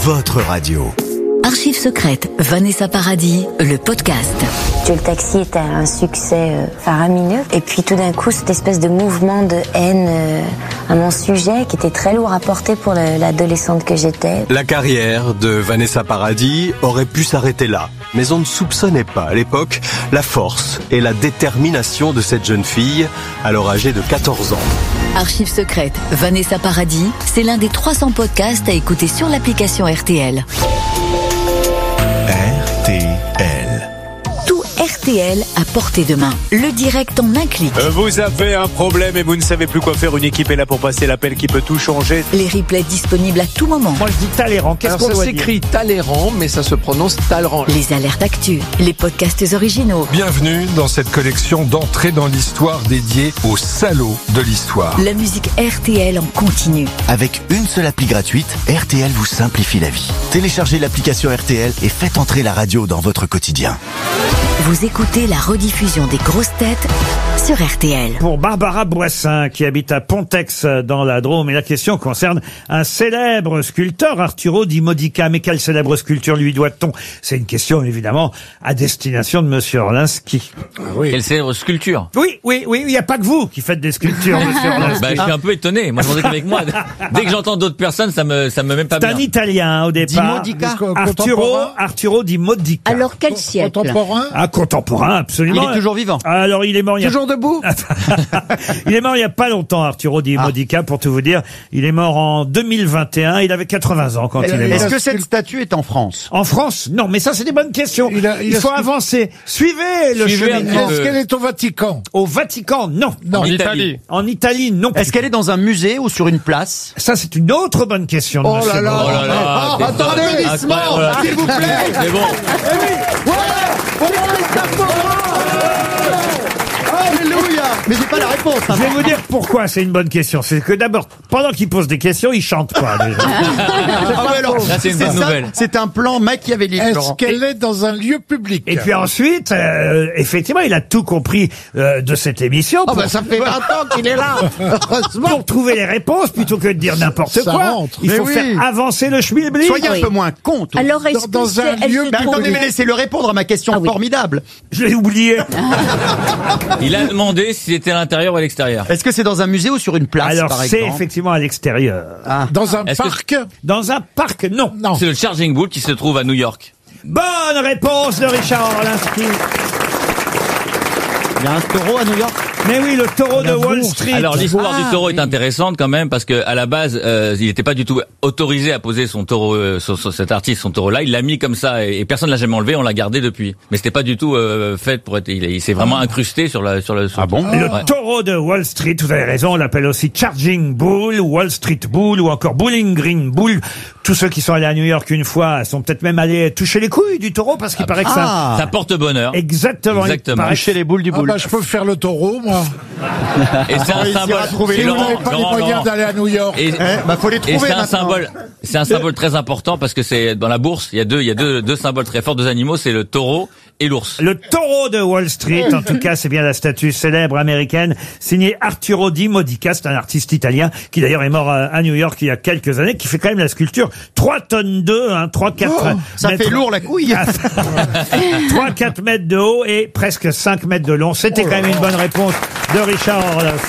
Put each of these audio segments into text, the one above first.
votre radio. Archives secrètes, Vanessa Paradis, le podcast. Le taxi était un succès faramineux. Et puis tout d'un coup, cette espèce de mouvement de haine à mon sujet qui était très lourd à porter pour l'adolescente que j'étais. La carrière de Vanessa Paradis aurait pu s'arrêter là. Mais on ne soupçonnait pas à l'époque la force et la détermination de cette jeune fille, alors âgée de 14 ans. Archives secrètes, Vanessa Paradis, c'est l'un des 300 podcasts à écouter sur l'application RTL. RTL. Tout RTL à portée de main. Le direct en un clic. Vous avez un problème et vous ne savez plus quoi faire. Une équipe est là pour passer l'appel qui peut tout changer. Les replays disponibles à tout moment. Moi je dis Talleyrand, qu'est-ce qu'on doit dire ? Ça s'écrit Talleyrand, mais ça se prononce Talleyrand. Les alertes actu, les podcasts originaux. Bienvenue dans cette collection d'entrées dans l'histoire dédiée aux salauds de l'histoire. La musique RTL en continu. Avec une seule appli gratuite, RTL vous simplifie la vie. Téléchargez l'application RTL et faites entrer la radio dans votre quotidien. Vous écoutez la rediffusion des grosses têtes sur RTL. Pour Barbara Boissin, qui habite à Pontex dans la Drôme, et la question concerne un célèbre sculpteur, Arturo Di Modica. Mais quelle célèbre sculpture lui doit-on ? C'est une question évidemment à destination de Monsieur Orlinski. Quelle célèbre sculpture. Oui, il n'y a pas que vous qui faites des sculptures, Monsieur Orlinski. Je suis un peu étonné. Moi, je pensais qu'avec moi, dès que j'entends d'autres personnes, ça me met pas C'est bien. un Italien au départ. Di Modica. Arturo Di Modica. Alors quel siècle ? Contemporain. Contemporain, absolument. Il est toujours vivant. Alors il est mort il y a... Toujours debout. Il est mort il y a pas longtemps, Arturo Di Modica, pour tout vous dire. Il est mort en 2021. Il avait 80 ans quand il est mort. Est-ce que cette statue est en France ? En France, non, mais ça c'est des bonnes questions. Il faut avancer. Suivez le cheminement. Est-ce qu'elle est au Vatican ? Au Vatican, non. En Italie. En Italie, non. Est-ce qu'elle est dans un musée ou sur une place ? Ça c'est une autre bonne question. Oh là là. Oh là là. Attendez, s'il vous plaît. C'est bon. Alléluia. Mais j'ai pas la réponse. Je vais vous dire pourquoi c'est une bonne question. C'est que d'abord, pendant qu'il pose des questions, il chante pas. Déjà. Là, c'est une bonne nouvelle. C'est un plan machiavélique. Est-ce qu'elle est dans un lieu public ? Et puis ensuite, effectivement, il a tout compris de cette émission. Ça fait 20 ans qu'il est là. Heureusement. Pour trouver les réponses, plutôt que de dire n'importe Ça quoi, rentre. il Mais faut oui. faire avancer le schmilblick. Soyez un peu moins con. tous. Alors est-ce Dans que un c'est... lieu Mais attendez, mais laissez-le répondre à ma question formidable. Je l'ai oublié. Il a demandé si c'était à l'intérieur ou à l'extérieur. Est-ce que c'est dans un musée ou sur une place, Alors par c'est exemple ? effectivement à l'extérieur. Dans un Est-ce que- parc ? Dans un parc, non. Non. C'est le Charging Bull qui se trouve à New York. Bonne réponse de Richard Orlinski. Il y a un taureau à New York ? Mais oui, le taureau de Wall Street. Alors l'histoire du taureau est intéressante quand même parce que à la base il n'était pas du tout autorisé à poser son taureau, cet artiste, son taureau là. Il l'a mis comme ça et personne l'a jamais enlevé. On l'a gardé depuis. Mais c'était pas du tout fait pour être. Il s'est vraiment incrusté sur le. Ah bon ? Le taureau de Wall Street, vous avez raison, on l'appelle aussi Charging Bull, Wall Street Bull ou encore Bowling Green Bull. Tous ceux qui sont allés à New York une fois sont peut-être même allés toucher les couilles du taureau parce qu'il paraît que ça... Ça porte bonheur. Exactement. Exactement. Toucher les boules du boule. Je peux faire le taureau, moi. Et c'est un symbole. Si vous n'avez pas les moyens d'aller à New York. Et faut les trouver c'est un maintenant. symbole. C'est un symbole très important parce que c'est dans la bourse. Il y a deux symboles très forts, deux animaux. C'est le taureau et l'ours. Le taureau de Wall Street, en tout cas, c'est bien la statue célèbre américaine signée Arturo Di Modica. C'est un artiste italien qui d'ailleurs est mort à New York il y a quelques années, qui fait quand même la sculpture 3 tonnes 2, 3-4 Ça mètres. fait lourd la couille. 3-4 mètres de haut et presque 5 mètres de long. C'était quand même une bonne réponse de Richard Orlinski.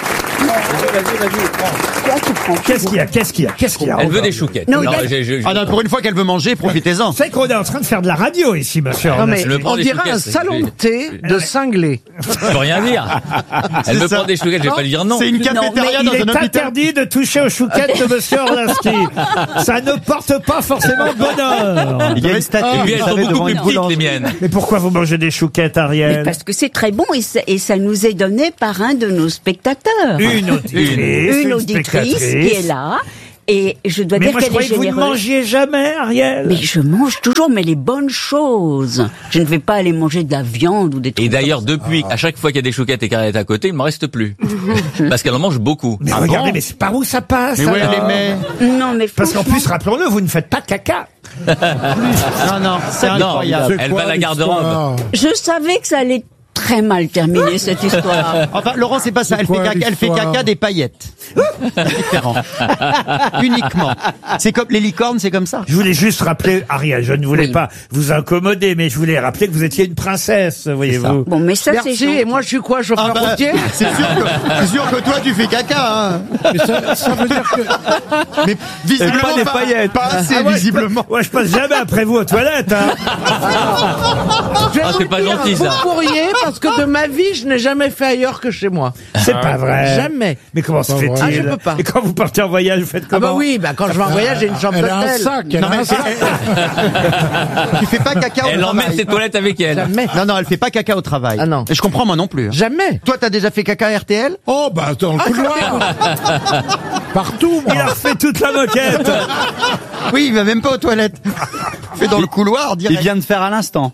Qu'est-ce qu'il y a Elle veut des chouquettes. Non, Alors, Pour une fois qu'elle veut manger, profitez-en. C'est qu'on est en train de faire de la radio ici, monsieur Orlinski. Je me prends On des dirait chouquettes, un salon de thé de cinglé. Je peux rien dire. Elle me prend des chouquettes, je vais pas lui dire non. C'est une cafétéria dans Il un est hôpital. interdit de toucher aux chouquettes de monsieur Orlinski. Ça ne porte pas forcément bonheur. Il y a une statue. Et puis elles sont beaucoup plus petites, les miennes. Mais pourquoi vous mangez des chouquettes, Ariel? Parce que c'est très bon et ça nous est donné par un de nos spectateurs. Une auditrice qui est là. Et je dois dire moi, qu'elle est je croyais que vous ne généreuse. mangiez jamais, Ariel. Mais je mange toujours, mais les bonnes choses. Je ne vais pas aller manger de la viande ou des trucs. Et d'ailleurs, depuis, à chaque fois qu'il y a des chouquettes et qu'elle est à côté, il ne me reste plus. Parce qu'elle en mange beaucoup. Mais regardez, mais c'est par où ça passe? Mais où elle les met? Non, mais Parce qu'en plus, rappelons-le, vous ne faites pas caca. Non, c'est incroyable. Elle va à la garde-robe. je savais que ça allait très mal terminé cette histoire. Enfin, Laurent, c'est pas ça. Elle fait caca des paillettes. C'est différent. Uniquement. C'est comme les licornes, c'est comme ça. Je voulais juste rappeler, Ariel, je ne voulais pas vous incommoder, mais je voulais rappeler que vous étiez une princesse, voyez-vous. Bon, mais ça, c'est Merci, et moi je suis quoi, chauffeur routier? C'est sûr que toi, tu fais caca, hein. Mais ça veut dire que... Mais visiblement, pas des paillettes. Pas assez, visiblement. Moi, je passe jamais après vous aux toilettes, hein. Je vais Ah, vous c'est pas dire gentil, un beau ça. courrier, parce que de ma vie, je n'ai jamais fait ailleurs que chez moi. C'est pas vrai. Jamais. Mais comment se fait-il? Ah, je peux pas. Et quand vous partez en voyage, vous faites Ah comment? bah oui, bah quand je vais en voyage, j'ai une chambre Elle a un d'hôtel. sac, elle Non, a mais un sac. tu fais pas caca au Elle travail. emmène ses toilettes avec elle. Jamais. Non, elle fait pas caca au travail. Ah non. Et je comprends moi non plus. Hein. Jamais. Toi, t'as déjà fait caca à RTL? Oh, bah, dans le couloir. Partout, moi. Il a refait toute la moquette. Oui, il va même pas aux toilettes. Il fait dans le couloir, direct. Il vient de faire à l'instant.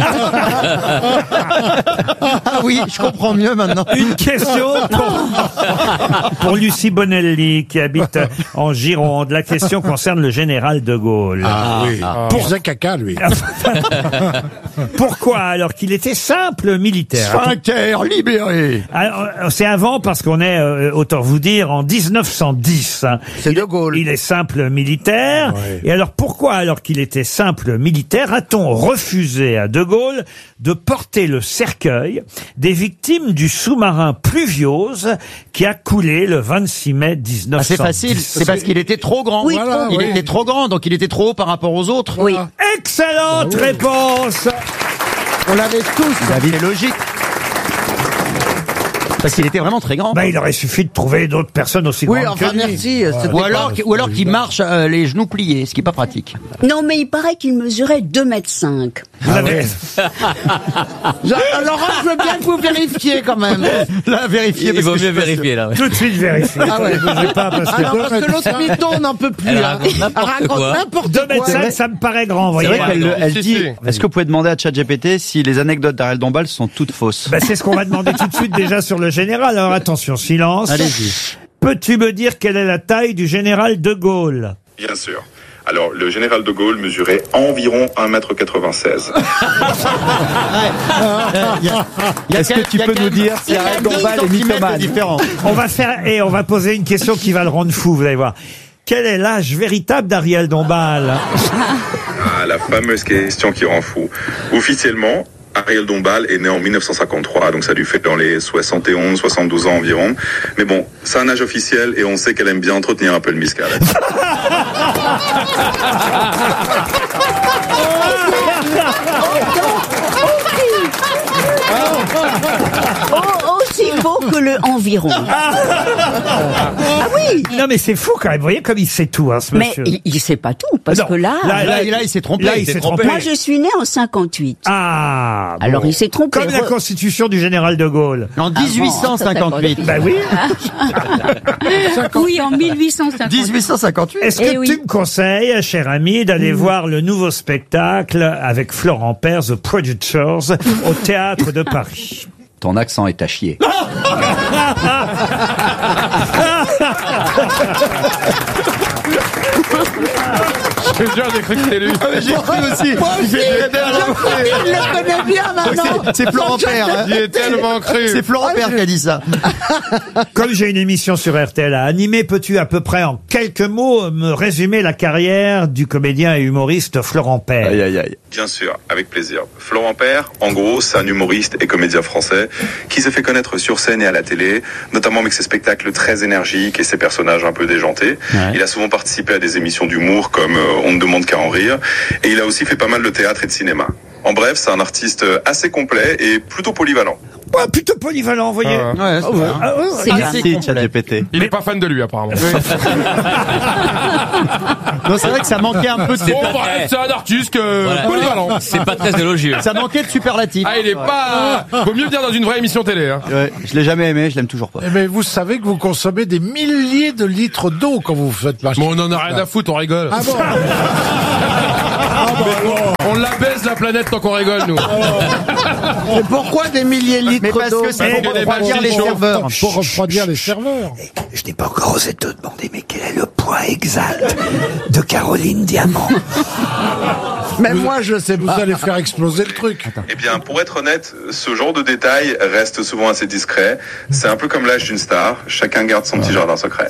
Ah oui, je comprends mieux maintenant. Une question pour Lucie Bonelli, qui habite en Gironde. La question concerne le général de Gaulle. Ah, oui. Il faisait caca, lui. Pourquoi, alors qu'il était simple militaire? Sphincter libéré. Alors, c'est avant, parce qu'on est, autant vous dire, en 1910. Hein. C'est De Gaulle. Il est simple militaire. Ouais. Et alors pourquoi, alors qu'il était simple militaire, a-t-on refusé à De Gaulle de porter le cercueil des victimes du sous-marin Pluviose qui a coulé le 26 mai 1910? Ah, c'est facile, c'est parce qu'il était trop grand. Oui, Voilà, il oui. était trop grand, donc il était trop haut par rapport aux autres. Oui. Excellente réponse. On l'avait tous. C'est logique. Parce qu'il était vraiment très grand. Ben, il aurait suffi de trouver d'autres personnes aussi Oui, grandes enfin que lui. merci. Ou alors qu'il marche les genoux pliés, ce qui est pas pratique. Non, mais il paraît qu'il mesurait 2,5 m. Vous avez... Laurent, je veux bien que vous vérifiez quand même. Là, vérifier. Il vaut mieux vérifier, là. ouais. Tout de suite vérifier. Ah ouais. Bougez pas, parce Ah que non, parce que l'autre mytho n'en peut plus. Elle hein. raconte n'importe Elle raconte quoi. n'importe 2,5 quoi. m, ça me paraît grand, vous C'est voyez. vrai qu'elle elle Si, dit, si. est-ce que vous pouvez demander à ChatGPT si les anecdotes d'Ariel Dombal sont toutes fausses? Ben, c'est ce qu'on va demander tout de suite déjà sur le général. Alors attention, silence. Allez-y. Peux-tu me dire quelle est la taille du général de Gaulle? Bien sûr. Alors, le général de Gaulle mesurait environ 1,96 m. Est-ce que tu peux nous dire si Ariel Dombal est mythomane? différent. On va faire, et on va poser une question qui va le rendre fou, vous allez voir. Quel est l'âge véritable d'Ariel Dombal? Ah, la fameuse question qui rend fou. Officiellement, Ariel Dombal est né en 1953, donc ça lui fait dans les 71, 72 ans environ. Mais bon, c'est un âge officiel et on sait qu'elle aime bien entretenir un peu le miscal. Aussi beau que le environ. Ah oui. Non, mais c'est fou quand même. Vous voyez comme il sait tout, hein, ce Mais monsieur. il sait pas tout, parce Non, que là, Là, il s'est trompé. Là, il s'est trompé. moi je suis né en 58. Ah. bon. Alors il s'est trompé. Comme la constitution du général de Gaulle. En Ah bon, 1858. Ben oui. Oui, en 1858. 1858. Est-ce que Eh oui. tu me conseilles, cher ami, d'aller voir le nouveau spectacle avec Florent Père, The Producers, au Théâtre de Paris? Ton accent est à chier. J'ai cru que c'était lui. J'ai cru aussi. Moi aussi. Il le connaît bien maintenant. C'est Florent Père. hein. J'y ai tellement cru. C'est Florent Père qui a dit ça. Comme j'ai une émission sur RTL à animer, peux-tu à peu près en quelques mots me résumer la carrière du comédien et humoriste Florent Père? Aïe, aïe, aïe. Bien sûr, avec plaisir. Florent Père, en gros, c'est un humoriste et comédien français qui s'est fait connaître sur scène et à la télé, notamment avec ses spectacles très énergiques et ses personnages un peu déjantés. Ouais. Il a souvent participé à des émissions d'humour comme On ne demande qu'à en rire, et il a aussi fait pas mal de théâtre et de cinéma. En bref, c'est un artiste assez complet et plutôt polyvalent. Ouais, plutôt polyvalent, vous voyez. Ah. Ouais, c'est vrai. Ah, ouais, C'est ouais. bien. Merci, ChatGPT. Il est pas fan de lui, apparemment. Non, c'est vrai que ça manquait un peu de C'est Bon, pas bref, vrai. c'est un artiste Voilà. polyvalent. C'est pas très élogieux. Ça manquait de superlatifs. Ah, il est pas... Vaut mieux le dire dans une vraie émission télé, hein. Ouais, je l'ai jamais aimé, je l'aime toujours pas. Eh ben, vous savez que vous consommez des milliers de litres d'eau quand vous faites marcher. Bon, on en a rien à foutre, on rigole. Ah bon? On la baise la planète tant qu'on rigole, nous. Et pourquoi des milliers de litres Mais parce d'eau que c'est pour Parce que les refroidir les machines serveurs. Pour refroidir les serveurs. Je n'ai pas encore osé te demander, mais quel est le poids exact de Caroline Diamant? Mais moi, je sais Vous pas. allez faire exploser le truc. Eh bien, pour être honnête, ce genre de détail reste souvent assez discret. C'est un peu comme l'âge d'une star. Chacun garde son petit jardin secret.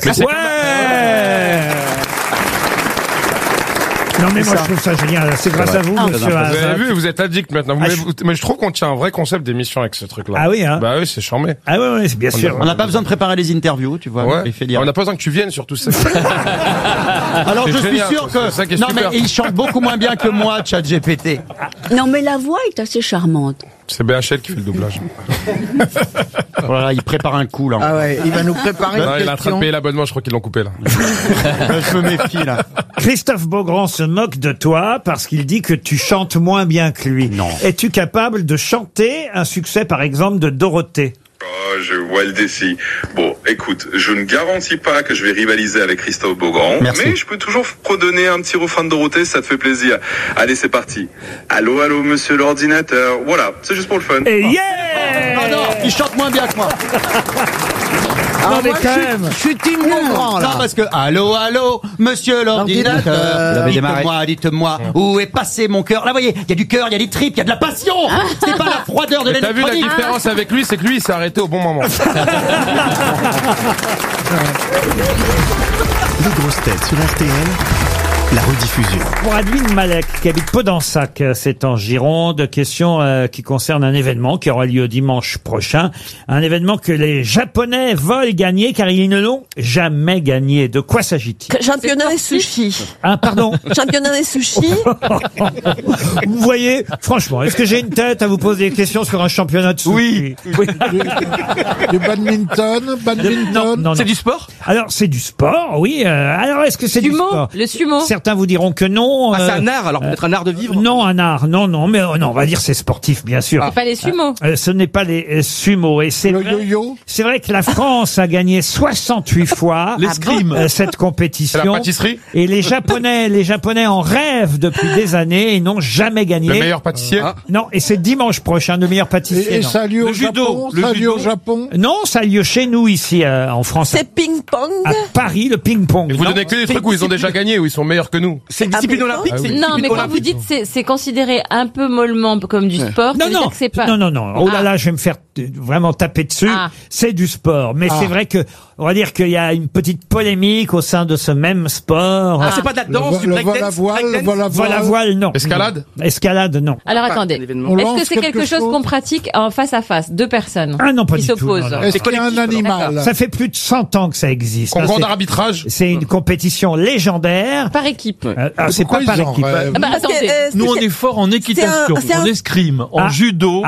Non mais moi je trouve ça génial. C'est grâce à vous, monsieur Vous Haas. avez vu, vous êtes addict maintenant. Mais je trouve qu'on tient un vrai concept d'émission avec ce truc-là. Ah oui, hein. Bah oui, c'est charmé. Ah oui, c'est bien sûr. On n'a pas besoin de préparer les interviews, tu vois. Ouais. Il fait dire. On n'a pas besoin que tu viennes surtout. Alors C'est je suis génial, sûr c'est que ça qui est non super. mais il chante beaucoup moins bien que moi, ChatGPT. Non, mais la voix est assez charmante. C'est BHL qui fait le doublage. Voilà, il prépare un coup là. Ah ouais, il va nous préparer Non, une il est en train de question. payer l'abonnement, je crois qu'ils l'ont coupé là. Je me méfie là. Christophe Beaugrand se moque de toi parce qu'il dit que tu chantes moins bien que lui. Non. Es-tu capable de chanter un succès, par exemple, de Dorothée? Oh, je vois le défi. Bon, écoute, je ne garantis pas que je vais rivaliser avec Christophe Beaugrand, Merci. mais je peux toujours redonner un petit refrain de Dorothée, ça te fait plaisir. Allez, c'est parti. Allô, allô, monsieur l'ordinateur. Voilà, c'est juste pour le fun. Et yeah! Ah non, il chante moins bien que moi. Non, mais moi, quand même. je suis team Beaugrand, là. Non, parce que allô, allô, monsieur l'ordinateur. L'ordinateur. Dites-moi, où est passé mon cœur? Là, vous voyez, il y a du cœur, il y a des tripes, il y a de la passion. C'est pas la froideur de Mais t'as vu la l'électronique. différence avec lui, c'est que lui, il s'est arrêté au bon moment. Les grosses têtes sur RTL, la rediffusion. Pour Adeline Malek, qui habite Podensac, c'est en Gironde, question qui concerne un événement qui aura lieu dimanche prochain. Un événement que les Japonais veulent gagner car ils ne l'ont jamais gagné. De quoi s'agit-il? Championnat des sushis. Ah, pardon. Championnat des sushis. Vous voyez, franchement, est-ce que j'ai une tête à vous poser des questions sur un championnat de sushi? Oui. Du badminton, Non. C'est du sport? Alors, c'est du sport, oui. Alors, est-ce que c'est du sport? Le sumo. Certains vous diront que non. Ah, c'est un art, alors peut-être un art de vivre? Non, un art. Non, mais non, on va dire c'est sportif, bien sûr. C'est pas les sumo. Ce n'est pas les sumo. Et c'est le vrai, yo-yo. c'est vrai que la France a gagné 68 fois L'escrime. cette compétition. C'est la pâtisserie? Et les Japonais en rêvent depuis des années et n'ont jamais gagné. Le meilleur pâtissier? Non, et c'est dimanche prochain, le meilleur pâtissier. Et non. ça a lieu au Le judo, Japon? le Ça a lieu judo. au Japon? Non, ça a lieu chez nous ici en France. C'est ping-pong. À Paris, le ping-pong. Et vous Non. donnez que des trucs où ils ont déjà gagné, où ils sont meilleurs que nous. C'est une discipline olympique? Ah oui. c'est une Non, mais discipline quand vous olympique. dites c'est considéré un peu mollement comme du sport, ça veut dire que c'est pas. Non. Oh là là, je vais me faire vraiment taper dessus. Ah. C'est du sport. Mais c'est vrai que, on va dire qu'il y a une petite polémique au sein de ce même sport. Ah, c'est pas de la danse, du Le breakdance? vol-à-voile, le breakdance Voile, non. Escalade? Escalade, non. Alors Ah, un attendez, événement. On est-ce lance que c'est quelque quelque chose chose qu'on pratique en face à face, deux personnes Ah non, pas qui du tout. s'opposent? Non, non. Est-ce qu'il y a un animal? Ça fait plus de 100 ans que ça existe. Concours C'est- d'arbitrage? C'est une compétition légendaire. Par équipe. C'est pas Pourquoi par ils en équipe. rêvent? Ah bah attendez. Nous, on est fort en équitation, c'est un- en escrime, en judo.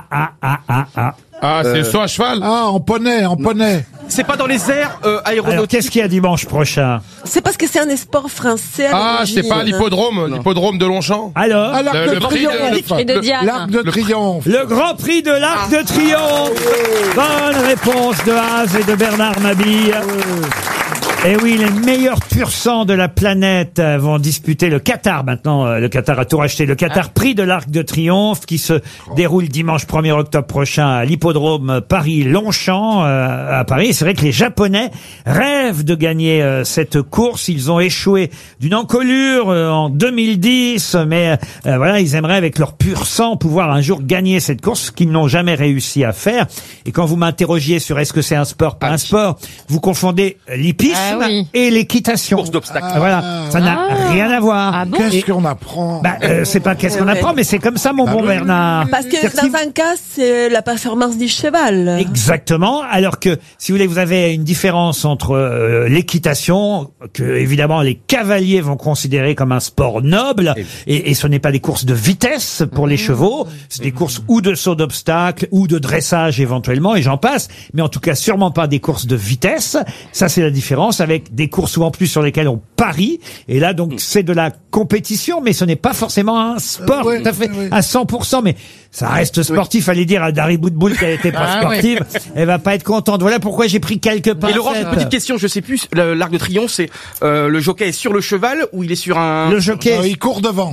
Ah, c'est le saut à cheval? Ah, en poney. C'est pas dans les airs Alors, aéronautiques. qu'est-ce qu'il y a dimanche prochain? C'est parce que c'est un sport français. Ah, c'est pas l'hippodrome de Longchamp? Alors, À l'Arc Le de prix Triomphe. Et de Diane. L'Arc de Triomphe. le Grand Prix de l'Arc de Triomphe. Bonne réponse de Haas et de Bernard Mabille. Et oui, les meilleurs pur sang de la planète vont disputer le Qatar. Maintenant, le Qatar a tout racheté. Le Qatar Prix de l'Arc de Triomphe qui se déroule dimanche 1er octobre prochain à l'hippodrome Paris-Longchamp à Paris. Et c'est vrai que les Japonais rêvent de gagner cette course. Ils ont échoué d'une encolure en 2010, mais voilà, ils aimeraient avec leur pur sang pouvoir un jour gagner cette course, ce qu'ils n'ont jamais réussi à faire. Et quand vous m'interrogiez sur est-ce que c'est un sport, pas un sport, vous confondez l'hippisme et l'équitation. Course d'obstacles. Voilà, ça n'a rien à voir. Qu'est-ce qu'on apprend? C'est pas qu'est-ce qu'on apprend, mais c'est comme ça, mon bon Bernard. Parce que dans un cas, c'est la performance du cheval. Exactement. Alors que, si vous voulez, vous avez une différence entre l'équitation, que évidemment les cavaliers vont considérer comme un sport noble, et ce n'est pas des courses de vitesse pour les chevaux, c'est des courses ou de saut d'obstacle, ou de dressage éventuellement, et j'en passe, mais en tout cas sûrement pas des courses de vitesse. Ça, c'est la différence avec des courses ou en plus sur lesquelles on parie, et là donc c'est de la compétition, mais ce n'est pas forcément un sport tout à fait à 100%, mais ça reste sportif. Allez dire à Dari Boudboul qu'elle était pas sportive, elle va pas être contente. Voilà pourquoi j'ai pris quelques pincettes. Et Laurent, j'ai une petite question, je sais plus, l'Arc de Triomphe, c'est le jockey est sur le cheval ou il est sur un... Le jockey... il court devant.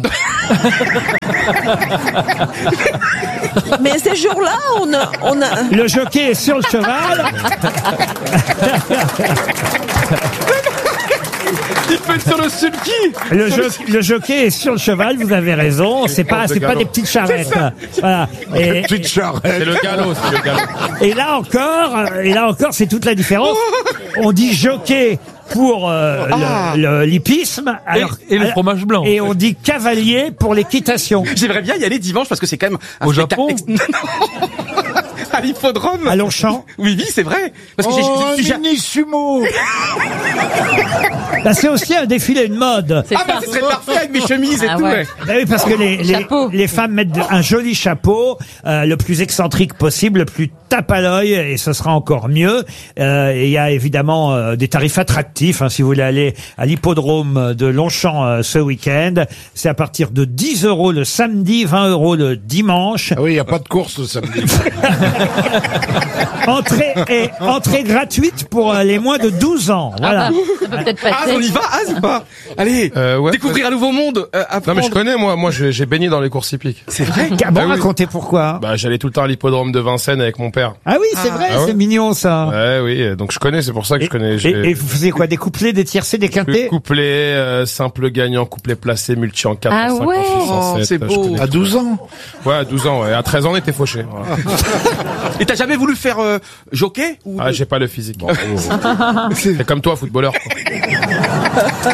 Mais ces jours-là, on a... Le jockey est sur le cheval. Il peut être sur le sulky. Le jockey est sur le cheval, vous avez raison. C'est pas des petites charrettes. Voilà. Des petites charrettes. C'est le galop, c'est le galop. Et là encore, c'est toute la différence. On dit jockey pour l'hippisme. Et le fromage blanc. Et on dit cavalier pour l'équitation. J'aimerais bien y aller dimanche parce que c'est quand même un Au spectacle Japon à l'hippodrome. À Longchamp. Oui, c'est vrai. Parce que mini sumo. Bah, c'est aussi un défilé de mode. ce serait parfait avec mes chemises et tout. Ouais. Bah oui, parce que les femmes mettent un joli chapeau, le plus excentrique possible, le plus tape à l'œil, et ce sera encore mieux. Et il y a évidemment des tarifs attractifs, hein, si vous voulez aller à l'hippodrome de Longchamp ce week-end. C'est à partir de 10 € le samedi, 20 € le dimanche. Ah oui, il n'y a pas de course le samedi. Entrée gratuite pour les moins de 12 ans. Voilà. Ça peut peut-être passer. On y va, ou pas? Allez, découvrir un nouveau monde. Non mais je connais moi j'ai baigné dans les courses hippiques. C'est vrai. Bon, racontez pourquoi. Bah j'allais tout le temps à l'hippodrome de Vincennes avec mon père. Ah oui, c'est vrai, c'est mignon ça. Ouais, oui, donc je connais, c'est pour ça que je connais. Et vous faisiez quoi, des couplets, des tiercés, des quintés? Couplet, simple gagnant, couplet placé, multi en 4, Ah 5, ouais. 6, en 7. C'est beau. À 12 ans. Ouais, à 12 ans, ouais. À 13 ans, on était fauchés. Voilà. Et t'as jamais voulu faire jockey ou... Ah, j'ai pas le physique. C'est comme toi, footballeur. Quoi.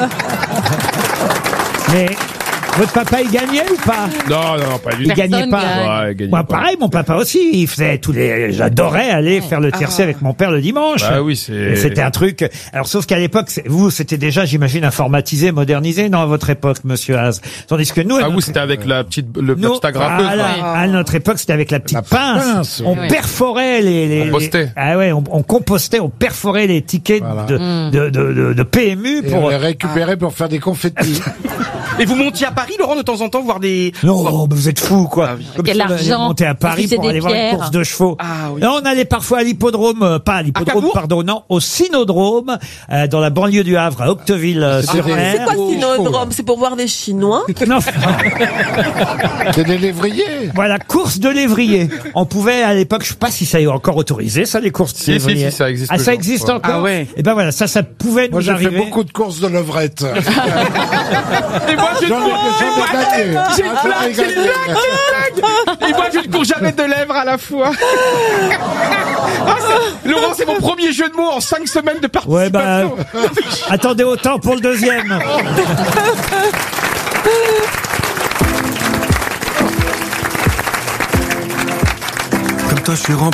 Mais votre papa, il gagnait ou pas? Non, pas du tout. Il gagnait pas. Ouais, il gagnait Moi, pas. pareil, mon papa aussi, il faisait j'adorais aller faire le tiercé avec mon père le dimanche. Bah oui, Et c'était un truc. Alors, sauf qu'à l'époque, c'était déjà, j'imagine, informatisé, modernisé, non, à votre époque, monsieur Haas. Tandis que nous, vous, c'était avec la petite agrafeuse. À notre époque, c'était avec la petite pince. On perforait On postait. on compostait, on perforait les tickets de PMU pour les récupérer pour faire des confettis. Et vous montiez à Paris, Laurent, de temps en temps, voir des... Non, vous êtes fous, quoi. Comme Quel si on allait argent. monter à Paris pour aller voir une course de chevaux. Oui. Non, on allait parfois à l'hippodrome, pas à l'hippodrome, pardon, non, au Cynodrome, dans la banlieue du Havre, à Octeville-sur-Mer. C'est quoi Cynodrome? C'est pour voir des Chinois? Non. C'est des lévriers. Voilà, course de lévrier. On pouvait, à l'époque, je sais pas si ça est encore autorisé, ça, les courses de lévrier. Si, ça existe. Ah, ça existe encore? Ah ouais. Et ben voilà, ça pouvait nous arriver. Moi, j'ai fait beaucoup de courses de levrette. Et moi, je gagné. C'est une blague. Et moi, je ne cours jamais de lèvres à la fois. Laurent, c'est mon premier jeu de mots en 5 semaines de participation. Ouais, bah, attendez autant pour le deuxième. Comme toi, je suis rempli.